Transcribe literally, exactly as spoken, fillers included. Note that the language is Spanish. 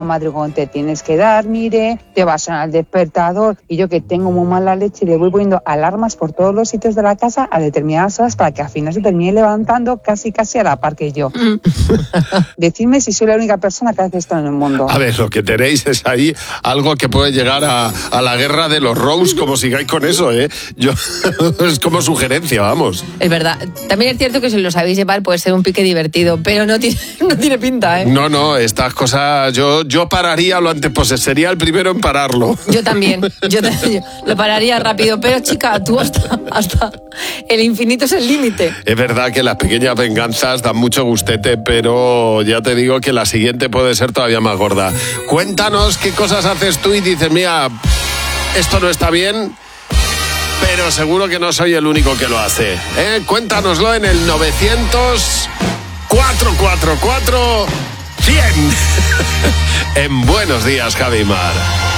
madrugón te tienes que dormir, te va a sonar el despertador, y yo que tengo muy mala leche le voy poniendo alarmas por todos los sitios de la casa a determinadas horas para que al final se termine levantando casi casi a la par que yo. Decidme si soy la única persona que hace esto en el mundo. A ver, lo que tenéis es ahí algo que puede llegar a, a la guerra de los Rose, como sigáis con eso, ¿eh? Yo, es como sugerencia, vamos. Es verdad. También es cierto que si lo sabéis llevar puede ser un pique divertido, pero no tiene, no tiene pinta, ¿eh? No, no, estas cosas yo, yo pararía lo antes posible, sería el primero en pararlo. Yo también, yo, yo lo pararía rápido, pero chica, tú hasta, hasta el infinito es el límite. Es verdad que las pequeñas venganzas dan mucho gustete, pero ya te digo que la siguiente puede ser todavía más gorda. Cuéntanos qué cosas haces tú y dices, mira, esto no está bien, pero seguro que no soy el único que lo hace, ¿eh? Cuéntanoslo en el novecientos cuatrocientos cuarenta y cuatro cien en Buenos Días, Javi Mar.